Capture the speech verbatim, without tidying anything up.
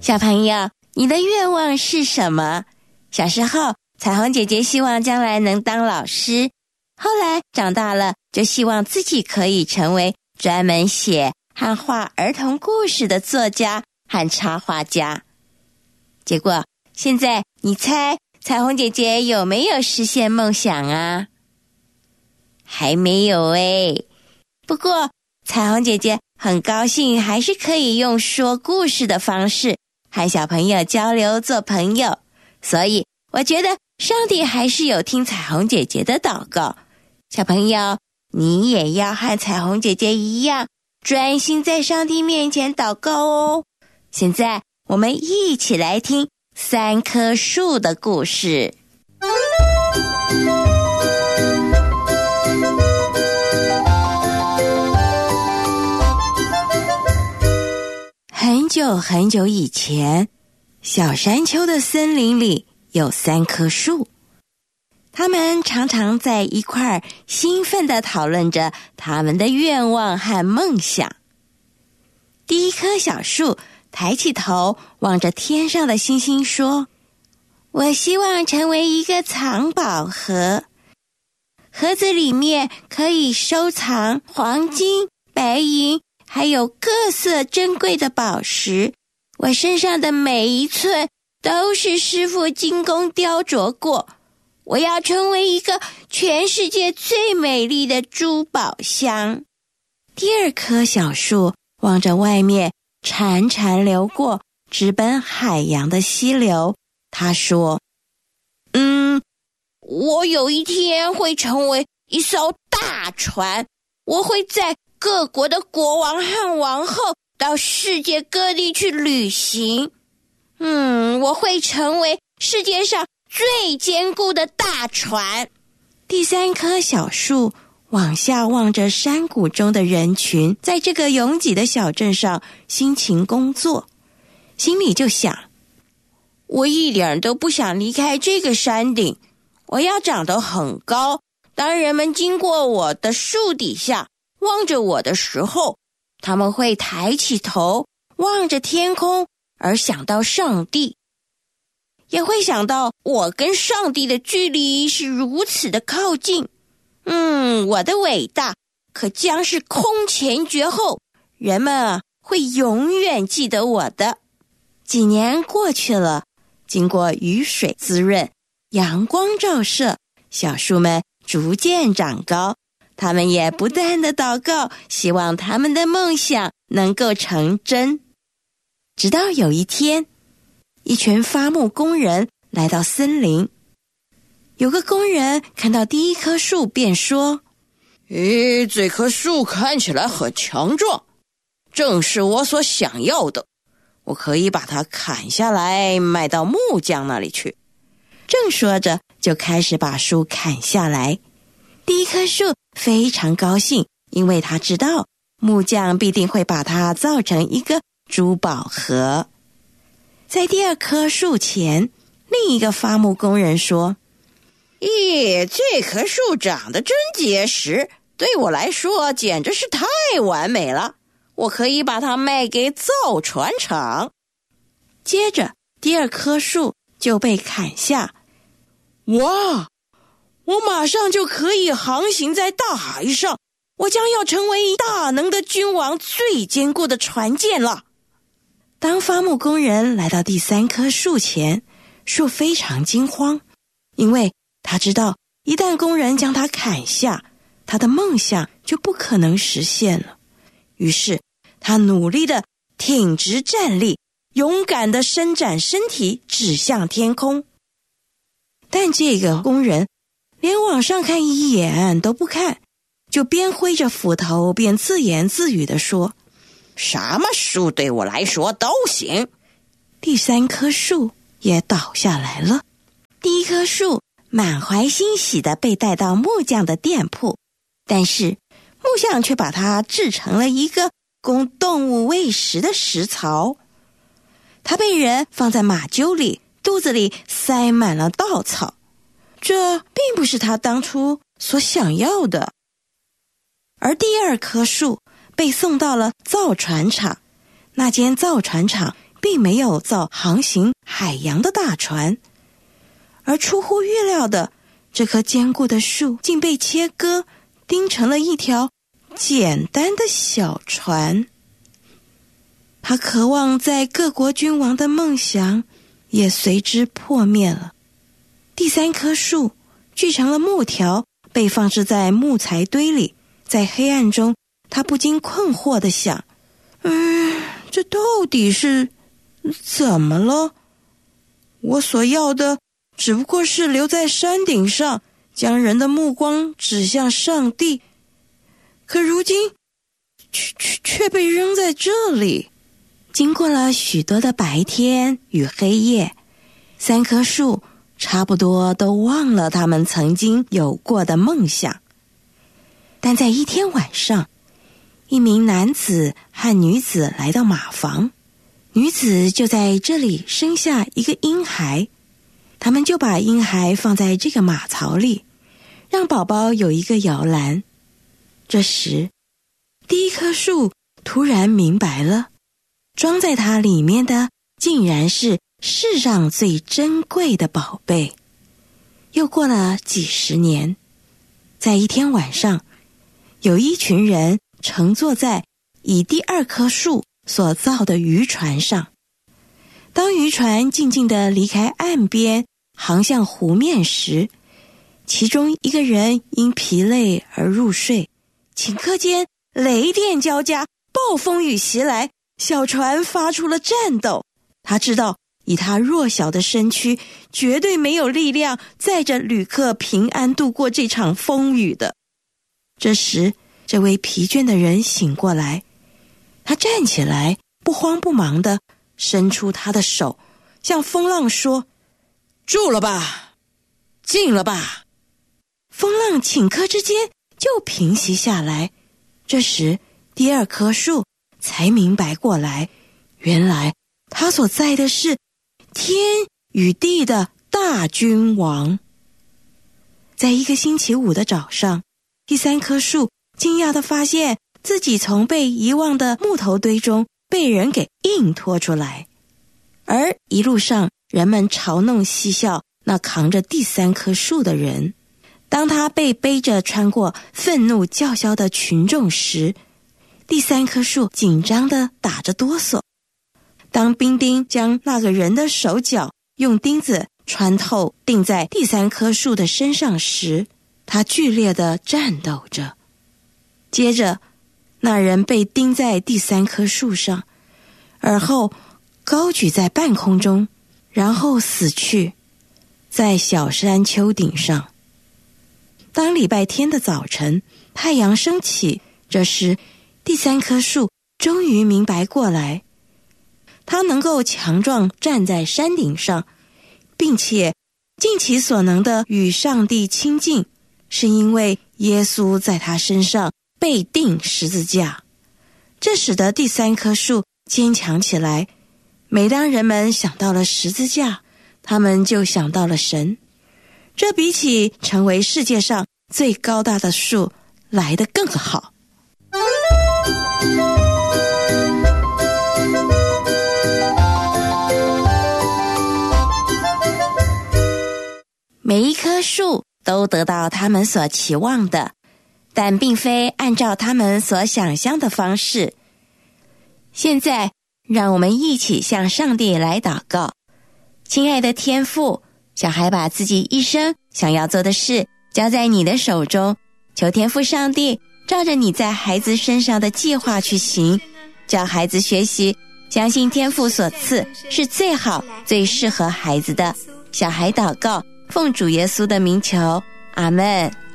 小朋友，你的愿望是什么？小时候，彩虹姐姐希望将来能当老师，后来长大了，就希望自己可以成为专门写和画儿童故事的作家和插画家。结果，现在你猜彩虹姐姐有没有实现梦想啊？还没有诶。不过，彩虹姐姐很高兴，还是可以用说故事的方式和小朋友交流做朋友，所以我觉得上帝还是有听彩虹姐姐的祷告。小朋友，你也要和彩虹姐姐一样，专心在上帝面前祷告哦。现在我们一起来听三棵树的故事。很久很久以前，小山丘的森林里有三棵树，他们常常在一块兴奋地讨论着他们的愿望和梦想。第一棵小树抬起头望着天上的星星说，我希望成为一个藏宝盒，盒子里面可以收藏黄金、白银还有各色珍贵的宝石，我身上的每一寸都是师傅精工雕琢过，我要成为一个全世界最美丽的珠宝箱。第二棵小树望着外面潺潺流过直奔海洋的溪流，他说，嗯，我有一天会成为一艘大船，我会在各国的国王和王后到世界各地去旅行。嗯，我会成为世界上最坚固的大船。第三棵小树往下望着山谷中的人群，在这个拥挤的小镇上辛勤工作，心里就想，我一点都不想离开这个山顶，我要长得很高，当人们经过我的树底下望着我的时候，他们会抬起头望着天空，而想到上帝，也会想到我跟上帝的距离是如此的靠近。嗯，我的伟大可将是空前绝后，人们啊会永远记得我的。几年过去了，经过雨水滋润，阳光照射，小树们逐渐长高，他们也不断地祷告，希望他们的梦想能够成真。直到有一天，一群伐木工人来到森林，有个工人看到第一棵树便说，咦，这棵树看起来很强壮，正是我所想要的，我可以把它砍下来卖到木匠那里去。正说着，就开始把树砍下来。第一棵树非常高兴，因为他知道木匠必定会把它造成一个珠宝盒。在第二棵树前，另一个伐木工人说，咦，这棵树长得真结实，对我来说简直是太完美了，我可以把它卖给造船厂。接着第二棵树就被砍下。哇，我马上就可以航行在大海上，我将要成为大能的君王最坚固的船舰了。当伐木工人来到第三棵树前，树非常惊慌，因为他知道一旦工人将它砍下，他的梦想就不可能实现了。于是他努力地挺直站立，勇敢地伸展身体指向天空。但这个工人连往上看一眼都不看，就边挥着斧头边自言自语地说，什么树对我来说都行。第三棵树也倒下来了。第一棵树满怀欣喜地被带到木匠的店铺，但是木匠却把它制成了一个供动物喂食的食槽。它被人放在马厩里，肚子里塞满了稻草，这并不是他当初所想要的。而第二棵树被送到了造船厂，那间造船厂并并没有造航行海洋的大船，而出乎预料的，这棵坚固的树竟被切割，钉成了一条简单的小船。他渴望在各国君王的梦想也随之破灭了。第三棵树锯成了木条，被放置在木材堆里。在黑暗中，他不禁困惑地想，嗯，这到底是怎么了？我所要的只不过是留在山顶上，将人的目光指向上帝，可如今却却却被扔在这里。经过了许多的白天与黑夜，三棵树差不多都忘了他们曾经有过的梦想。但在一天晚上，一名男子和女子来到马房，女子就在这里生下一个婴孩，他们就把婴孩放在这个马槽里，让宝宝有一个摇篮。这时，第一棵树突然明白了，装在它里面的竟然是世上最珍贵的宝贝。又过了几十年，在一天晚上，有一群人乘坐在以第二棵树所造的渔船上。当渔船静静地离开岸边，航向湖面时，其中一个人因疲累而入睡。顷刻间，雷电交加，暴风雨袭来，小船发出了颤抖。他知道，以他弱小的身躯，绝对没有力量载着旅客平安度过这场风雨的。这时，这位疲倦的人醒过来，他站起来，不慌不忙地伸出他的手，向风浪说：“住了吧，静了吧。”风浪顷刻之间就平息下来。这时，第二棵树才明白过来，原来他所在的是天与地的大君王。在一个星期五的早上，第三棵树惊讶地发现自己从被遗忘的木头堆中被人给硬拖出来，而一路上人们嘲弄嬉笑那扛着第三棵树的人。当他被背着穿过愤怒叫嚣的群众时，第三棵树紧张地打着哆嗦。当兵丁将那个人的手脚用钉子穿透钉在第三棵树的身上时，他剧烈地颤抖着。接着，那人被钉在第三棵树上，而后高举在半空中，然后死去，在小山丘顶上。当礼拜天的早晨，太阳升起，这时第三棵树终于明白过来，他能够强壮站在山顶上，并且尽其所能的与上帝亲近，是因为耶稣在他身上被钉十字架。这使得第三棵树坚强起来。每当人们想到了十字架，他们就想到了神。这比起成为世界上最高大的树来得更好。每一棵树都得到他们所期望的，但并非按照他们所想象的方式。现在，让我们一起向上帝来祷告。亲爱的天父，小孩把自己一生想要做的事交在你的手中，求天父上帝照着你在孩子身上的计划去行，教孩子学习，相信天父所赐是最好最适合孩子的。小孩祷告，奉主耶稣的名求，阿们。